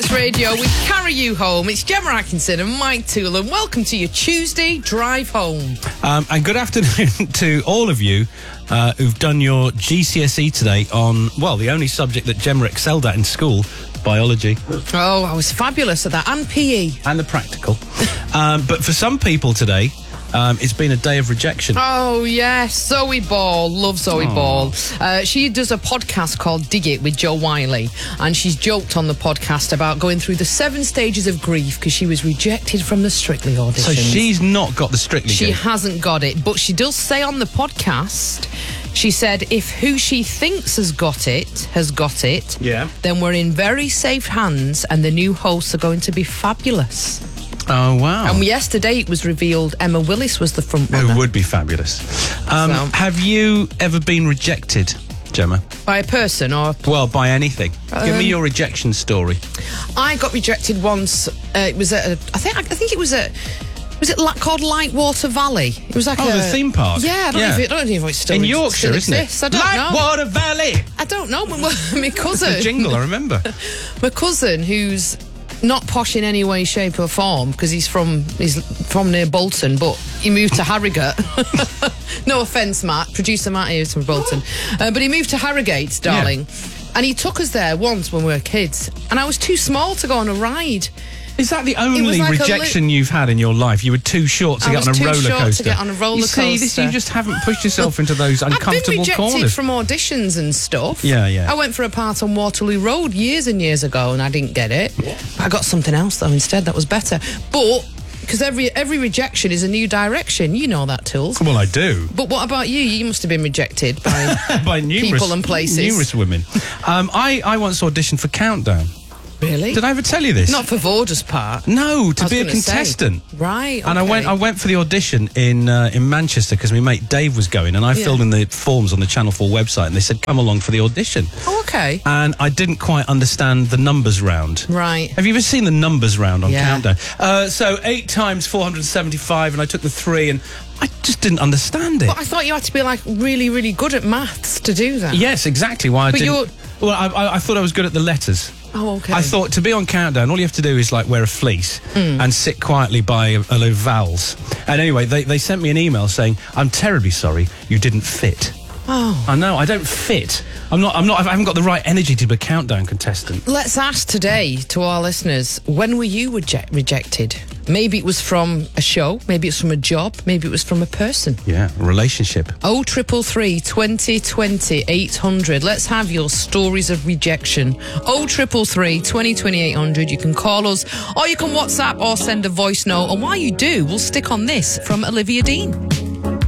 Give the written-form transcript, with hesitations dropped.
Talks Radio. We carry you home. It's Gemma Atkinson and Mike Toolan. Welcome to your Tuesday drive home. And good afternoon to all of you who've done your GCSE today on, well, the only subject that Gemma excelled at in school, biology. Oh, I was fabulous at that. And PE. And the practical. But for some people today, it's been a day of rejection. Oh, yes. Zoe Ball. Love Zoe Ball. She does a podcast called Dig It with Joe Wiley. And she's joked on the podcast about going through the 7 stages of grief because she was rejected from the Strictly auditions. So she's not got the Strictly She gig. hasn't got it. But she does say on the podcast, she said, if who she thinks has got it, Yeah. then we're in very safe hands and the new hosts are going to be fabulous. Oh, wow. And yesterday it was revealed Emma Willis was the front runner. It would be fabulous. Have you ever been rejected, Gemma? By a person or... Well, by anything. Give me your rejection story. I got rejected once. It was at I think it was at... Was it called Lightwater Valley? It was like the theme park. Yeah, I don't know if it's still in Yorkshire, still isn't it? exists. I don't know. Lightwater Valley. I don't know. My cousin. The jingle, I remember. My cousin, who's not posh in any way, shape or form, because he's from near Bolton, but he moved to Harrogate. No offence, Matt. Producer Matt here is from Bolton. But he moved to Harrogate, darling. Yeah. And he took us there once when we were kids. And I was too small to go on a ride. Is that the only like rejection you've had in your life? You were too short to get on a roller coaster. To get on a roller coaster. You see, you just haven't pushed yourself into those uncomfortable I've been rejected corners. from auditions and stuff. Yeah. I went for a part on Waterloo Road years and years ago, and I didn't get it. I got something else though instead that was better. But because every rejection is a new direction, you know that, Tools. Well, I do. But what about you? You must have been rejected by by numerous people and places. Numerous women. I once auditioned for Countdown. Really? Did I ever tell you this? Not for Vorda's part. No, to be a contestant. Right. Okay. And I went for the audition in Manchester because my mate Dave was going, and I filled in the forms on the Channel 4 website, and they said come along for the audition. Oh, okay. And I didn't quite understand the numbers round. Right. Have you ever seen the numbers round on Countdown? So 8 times 475, and I took the 3, and I just didn't understand it. But I thought you had to be like really, really good at maths to do that. Yes, exactly. Why I didn't. Well, I thought I was good at the letters. Oh, okay. I thought to be on Countdown, all you have to do is like wear a fleece and sit quietly by a load of vowels. And anyway, they sent me an email saying, "I'm terribly sorry, you didn't fit." Oh. I know, I don't fit. I haven't got the right energy to be a Countdown contestant. Let's ask today to our listeners, when were you rejected? Maybe it was from a show, maybe it's from a job, maybe it was from a person. Yeah, a relationship. 0333 2020 800. Let's have your stories of rejection. 0333 2020 800. You can call us or you can WhatsApp or send a voice note. And while you do, we'll stick on this from Olivia Dean.